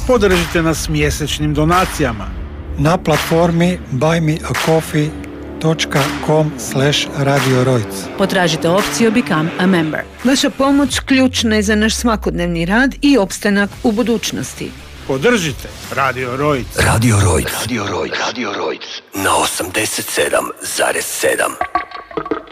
Podržite nas mjesečnim donacijama na platformi buymeacoffee.com/Radio Rojc. Potražite opciju Become a Member. Vaša pomoć ključna je za naš svakodnevni rad i opstanak u budućnosti. Podržite Radio Rojc. Radio Rojc. Radio Rojc. Radio Rojc. Na 87,7.